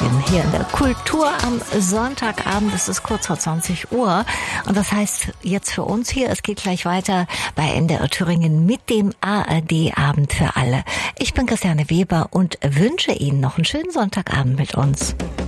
Kollegin hier in der Kultur am Sonntagabend. Es ist kurz vor 20 Uhr und das heißt jetzt für uns hier, es geht gleich weiter bei NDR Thüringen mit dem ARD-Abend für alle. Ich bin Christiane Weber und wünsche Ihnen noch einen schönen Sonntagabend mit uns.